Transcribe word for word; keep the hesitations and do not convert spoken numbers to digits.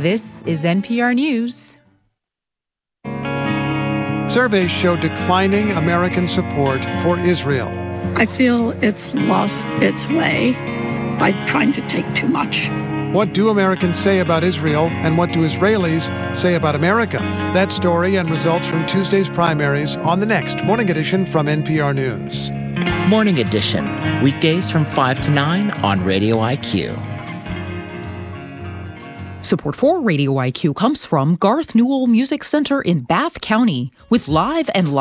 This is N P R News. Surveys show declining American support for Israel. I feel it's lost its way by trying to take too much. What do Americans say about Israel, and what do Israelis say about America? That story and results from Tuesday's primaries on the next Morning Edition from N P R News. Morning Edition, weekdays from five to nine on Radio I Q. Support for Radio I Q comes from Garth Newell Music Center in Bath County with live and live